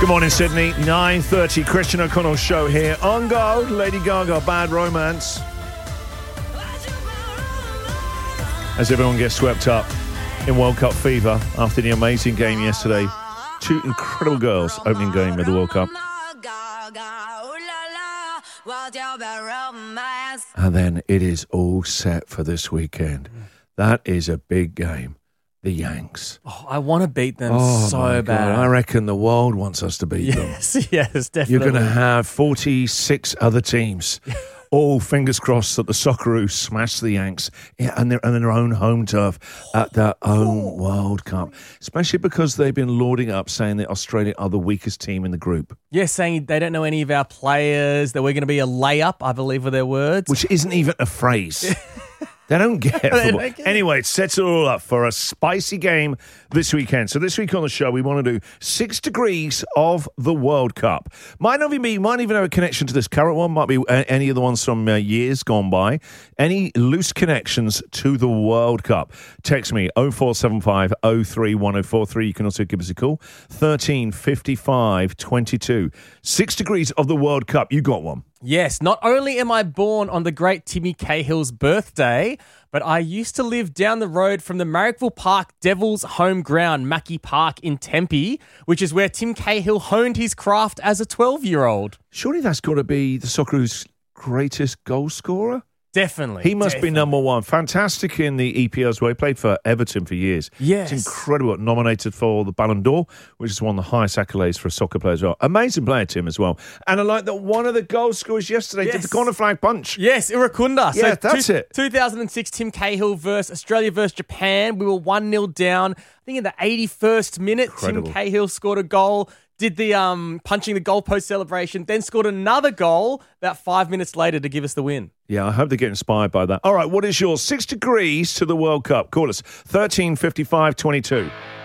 Good morning, Sydney. 9:30, Christian O'Connell show here on Gold. Lady Gaga, Bad Romance. As everyone gets swept up in World Cup fever after the amazing game yesterday. Two incredible girls opening game of the World Cup. And then it is all set for this weekend. That is a big game. The Yanks. Oh, I want to beat them my bad. God. I reckon the world wants us to beat them. Yes, definitely. You're going to have 46 other teams. All fingers crossed that the Socceroos smash the Yanks and their own home turf at their own World Cup. Especially because they've been lauding up, saying that Australia are the weakest team in the group. Yeah, saying they don't know any of our players, that we're going to be a layup, I believe were their words. Which isn't even a phrase. They don't get football. Anyway, it sets it all up for a spicy game this weekend. So this week on the show, we want to do 6 degrees of the World Cup. Might not be, might even have a connection to this current one. Might be any of the ones from years gone by. Any loose connections to the World Cup. Text me 0475 03 1043. You can also give us a call 13 55 22. 6 degrees of the World Cup. You got one. Yes, not only am I born on the great Timmy Cahill's birthday, but I used to live down the road from the Marrickville Park Devils home ground, Mackey Park in Tempe, which is where Tim Cahill honed his craft as a 12-year-old. Surely that's got to be the Socceroos' greatest goal scorer? Definitely. He must be number one. Fantastic in the EPL as well. He played for Everton for years. Yes. It's incredible. Nominated for the Ballon d'Or, which is one of the highest accolades for a soccer player as well. Amazing player, Tim, as well. And I like that one of the goal scorers yesterday did the corner flag punch. Yes, Irakunda. Yeah, so that's it. 2006, Tim Cahill versus Australia versus Japan. We were 1-0 down. I think in the 81st minute, Incredible. Tim Cahill scored a goal. Did the punching the goalpost celebration, then scored another goal about 5 minutes later to give us the win. Yeah, I hope they get inspired by that. All right, what is yours? 6 degrees to the World Cup. Call us 13 55 22.